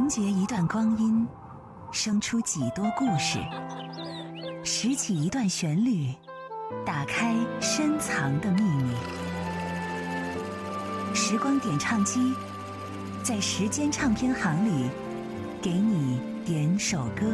凝结一段光阴，生出几多故事；拾起一段旋律，打开深藏的秘密。时光点唱机，在时间唱片行里，给你点首歌。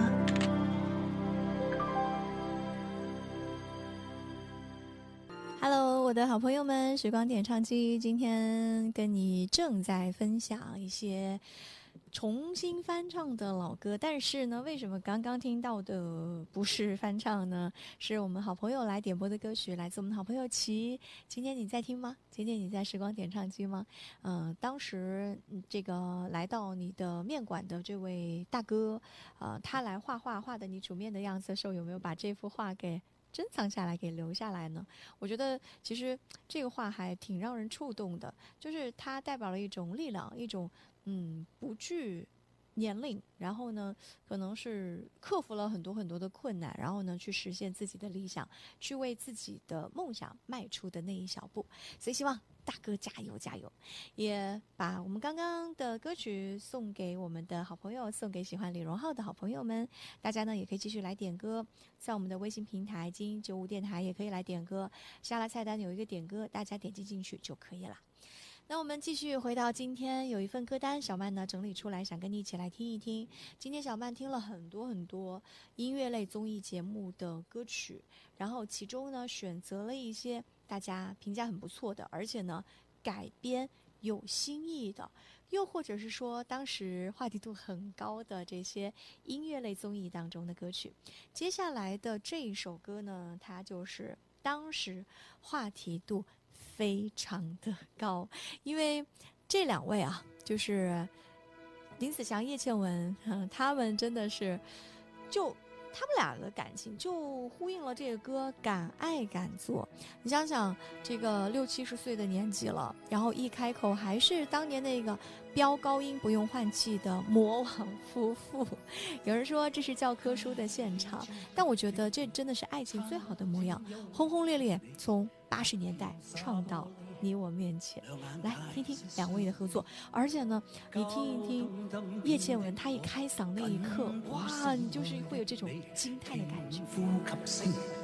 Hello， 我的好朋友们，时光点唱机今天跟你正在分享一些重新翻唱的老歌，但是呢，为什么刚刚听到的不是翻唱呢？是我们好朋友来点播的歌曲，来自我们的好朋友齐。今天你在听吗？今天你在时光点唱机吗？当时这个来到你的面馆的这位大哥，他来画的你煮面的样子的时候，有没有把这幅画给珍藏下来，给留下来呢？我觉得其实这个画还挺让人触动的，就是它代表了一种力量，一种不惧年龄，然后呢可能是克服了很多很多的困难，然后呢去实现自己的理想，去为自己的梦想迈出的那一小步。所以希望大哥加油加油，也把我们刚刚的歌曲送给我们的好朋友，送给喜欢李荣浩的好朋友们。大家呢也可以继续来点歌，在我们的微信平台金95电台也可以来点歌，下拉菜单有一个点歌，大家点击进去就可以了。那我们继续回到今天，有一份歌单小曼呢整理出来，想跟你一起来听一听。今天小曼听了很多很多音乐类综艺节目的歌曲，然后其中呢选择了一些大家评价很不错的，而且呢改编有新意的，又或者是说当时话题度很高的这些音乐类综艺当中的歌曲。接下来的这一首歌呢，它就是当时话题度非常的高，因为这两位啊，就是林子祥、叶倩文，他们真的是就他们俩的感情就呼应了这个歌敢爱敢做。你想想这个60、70岁的年纪了，然后一开口还是当年那个飙高音不用换气的魔王夫妇。有人说这是教科书的现场，但我觉得这真的是爱情最好的模样，轰轰烈烈从80年代唱到你我面前。来听听两位的合作，而且呢你听一听叶倩文她一开嗓那一刻，哇，你就是会有这种惊叹的感觉。 呼吸聲